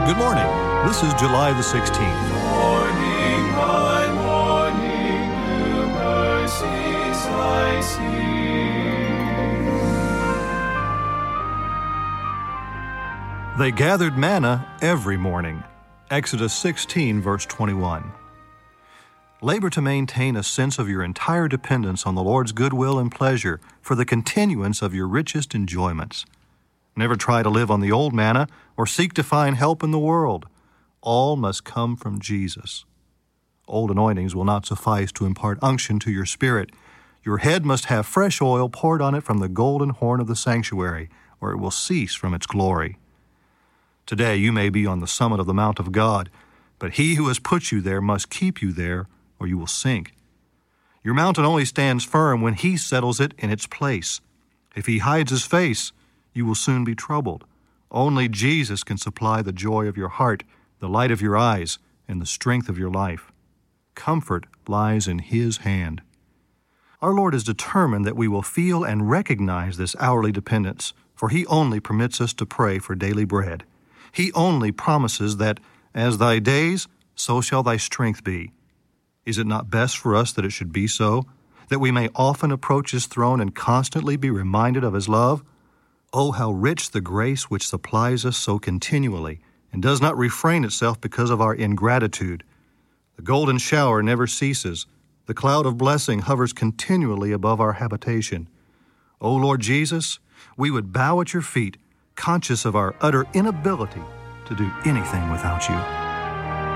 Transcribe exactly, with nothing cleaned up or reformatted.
Good morning. This is July the sixteenth. Morning by morning, new mercies I see. They gathered manna every morning. Exodus sixteen, verse twenty-one. Labor to maintain a sense of your entire dependence on the Lord's goodwill and pleasure for the continuance of your richest enjoyments. Never try to live on the old manna or seek to find help in the world. All must come from Jesus. Old anointings will not suffice to impart unction to your spirit. Your head must have fresh oil poured on it from the golden horn of the sanctuary, or it will cease from its glory. Today you may be on the summit of the Mount of God, but He who has put you there must keep you there, or you will sink. Your mountain only stands firm when He settles it in its place. If He hides His face, you will soon be troubled. Only Jesus can supply the joy of your heart, the light of your eyes, and the strength of your life. Comfort lies in His hand. Our Lord is determined that we will feel and recognize this hourly dependence, for He only permits us to pray for daily bread. He only promises that, as thy days, so shall thy strength be. Is it not best for us that it should be so, that we may often approach His throne and constantly be reminded of His love? Oh, how rich the grace which supplies us so continually and does not refrain itself because of our ingratitude. The golden shower never ceases. The cloud of blessing hovers continually above our habitation. O Lord Jesus, we would bow at your feet, conscious of our utter inability to do anything without you.